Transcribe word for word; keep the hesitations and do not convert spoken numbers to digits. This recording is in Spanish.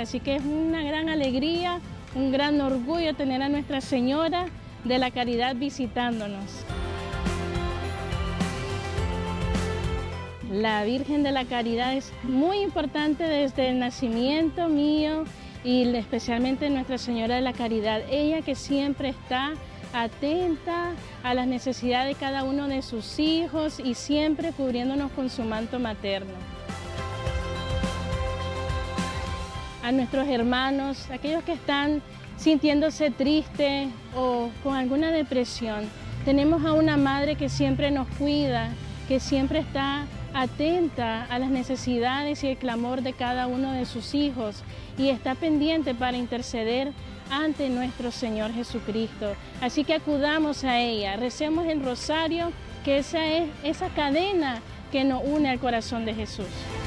Así que es una gran alegría, un gran orgullo tener a Nuestra Señora de la Caridad visitándonos. La Virgen de la Caridad es muy importante desde el nacimiento mío y especialmente Nuestra Señora de la Caridad. Ella que siempre está atenta a las necesidades de cada uno de sus hijos y siempre cubriéndonos con su manto materno. A nuestros hermanos, aquellos que están sintiéndose tristes o con alguna depresión, tenemos a una madre que siempre nos cuida, que siempre está atenta a las necesidades y el clamor de cada uno de sus hijos y está pendiente para interceder ante nuestro Señor Jesucristo. Así que acudamos a ella, recemos el rosario, que esa es esa cadena que nos une al corazón de Jesús.